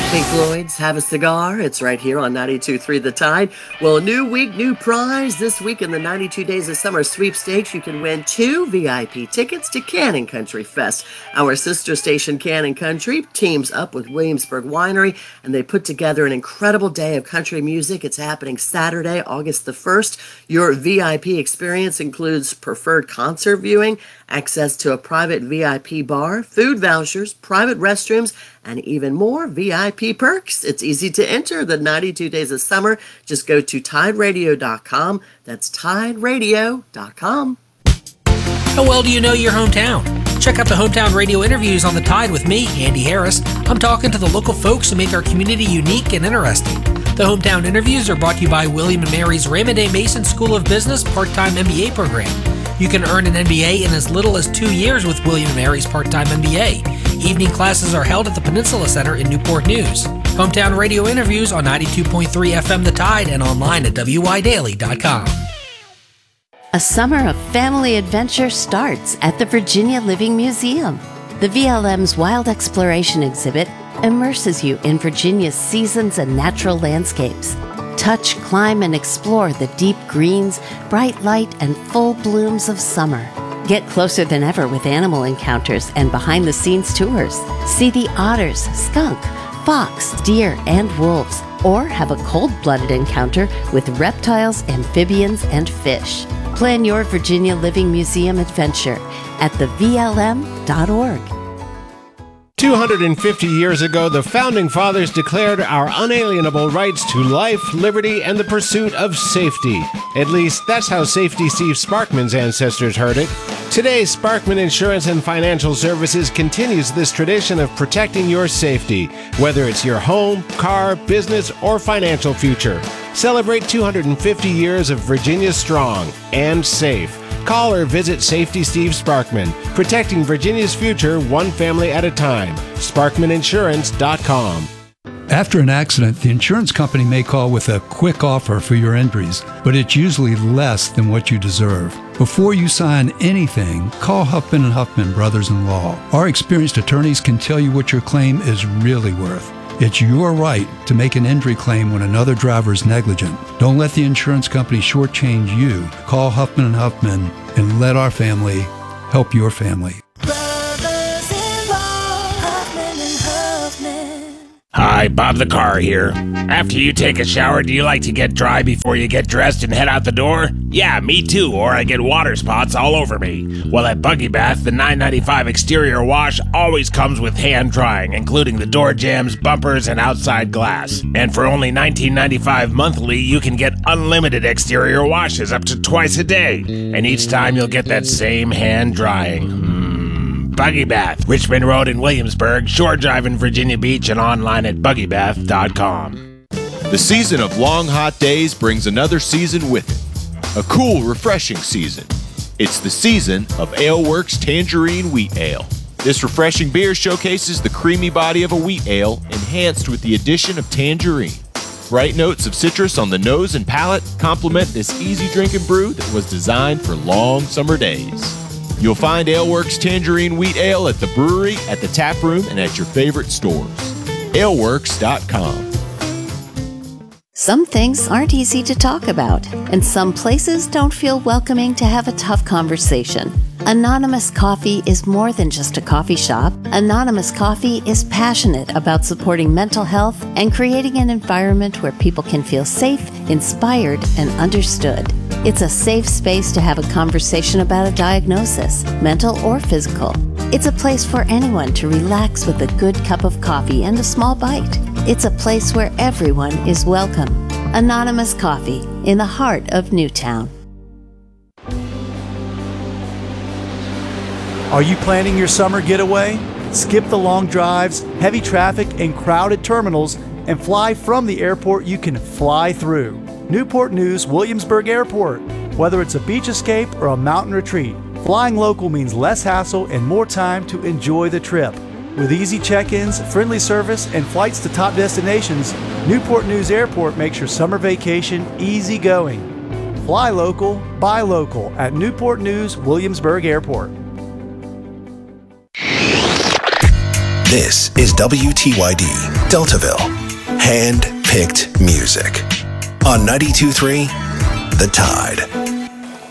Pink Floyd's Have a Cigar. It's right here on 92.3 The Tide. Well, new week, new prize. This week in the 92 Days of Summer sweepstakes, you can win 2 VIP tickets to Cannon Country Fest. Our sister station, Cannon Country, teams up with Williamsburg Winery, and they put together an incredible day of country music. It's happening Saturday, August the 1st. Your VIP experience includes preferred concert viewing, access to a private VIP bar, food vouchers, private restrooms, and even more VIP perks. It's easy to enter the 92 Days of Summer. Just go to TideRadio.com. That's TideRadio.com. How well do you know your hometown? Check out the Hometown Radio interviews on The Tide with me, Andy Harris. I'm talking to the local folks who make our community unique and interesting. The Hometown interviews are brought to you by William & Mary's Raymond A. Mason School of Business part-time MBA program. You can earn an MBA in as little as 2 years with William & Mary's part-time MBA. Evening classes are held at the Peninsula Center in Newport News. Hometown Radio interviews on 92.3 FM The Tide and online at WYDaily.com. A summer of family adventure starts at the Virginia Living Museum. The VLM's Wild Exploration exhibit immerses you in Virginia's seasons and natural landscapes. Touch, climb, and explore the deep greens, bright light, and full blooms of summer. Get closer than ever with animal encounters and behind-the-scenes tours. See the otters, skunk, fox, deer, and wolves, or have a cold-blooded encounter with reptiles, amphibians, and fish. Plan your Virginia Living Museum adventure at thevlm.org. 250 years ago, the Founding Fathers declared our unalienable rights to life, liberty, and the pursuit of safety. At least, that's how Safety Steve Sparkman's ancestors heard it. Today, Sparkman Insurance and Financial Services continues this tradition of protecting your safety, whether it's your home, car, business, or financial future. Celebrate 250 years of Virginia strong and safe. Call or visit Safety Steve Sparkman, protecting Virginia's future one family at a time. SparkmanInsurance.com. After an accident, the insurance company may call with a quick offer for your injuries, but it's usually less than what you deserve. Before you sign anything, call Huffman & Huffman Brothers-in-Law. Our experienced attorneys can tell you what your claim is really worth. It's your right to make an injury claim when another driver is negligent. Don't let the insurance company shortchange you. Call Huffman & Huffman and let our family help your family. Hi, Bob the Car here. After you take a shower, do you like to get dry before you get dressed and head out the door? Yeah, me too, or I get water spots all over me. Well, at Buggy Bath, the $9.95 exterior wash always comes with hand drying, including the door jambs, bumpers, and outside glass. And for only $19.95 monthly, you can get unlimited exterior washes up to twice a day. And each time you'll get that same hand drying. Buggy Bath, Richmond Road in Williamsburg, Shore Drive in Virginia Beach, and online at buggybath.com. The season of long, hot days brings another season with it. A cool, refreshing season. It's the season of AleWorks Tangerine Wheat Ale. This refreshing beer showcases the creamy body of a wheat ale, enhanced with the addition of tangerine. Bright notes of citrus on the nose and palate complement this easy drinking brew that was designed for long summer days. You'll find AleWorks Tangerine Wheat Ale at the brewery, at the tap room, and at your favorite stores. AleWorks.com. Some things aren't easy to talk about, and some places don't feel welcoming to have a tough conversation. Anonymous Coffee is more than just a coffee shop. Anonymous Coffee is passionate about supporting mental health and creating an environment where people can feel safe, inspired, and understood. It's a safe space to have a conversation about a diagnosis, mental or physical. It's a place for anyone to relax with a good cup of coffee and a small bite. It's a place where everyone is welcome. Anonymous Coffee, in the heart of Newtown. Are you planning your summer getaway? Skip the long drives, heavy traffic, and crowded terminals, and fly from the airport you can fly through. Newport News Williamsburg Airport. Whether it's a beach escape or a mountain retreat, flying local means less hassle and more time to enjoy the trip. With easy check-ins, friendly service, and flights to top destinations, Newport News Airport makes your summer vacation easy going. Fly local, buy local at Newport News Williamsburg Airport. This is WTYD, Deltaville. Hand-picked music. On 92.3, The Tide.